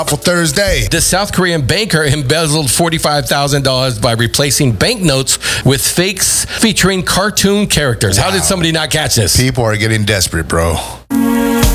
Thursday. The South Korean banker embezzled $45,000 by replacing banknotes with fakes featuring cartoon characters. Wow. How did somebody not catch this? People are getting desperate, bro.